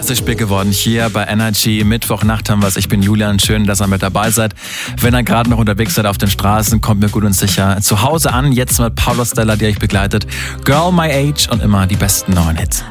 fantastisch spät geworden hier bei Energy. Mittwochnacht haben wir es. Ich bin Julian. Schön, dass ihr mit dabei seid. Wenn ihr gerade noch unterwegs seid auf den Straßen, kommt mir gut und sicher zu Hause an. Jetzt mit Paula Stella, die euch begleitet. Girl My Age und immer die besten neuen Hits.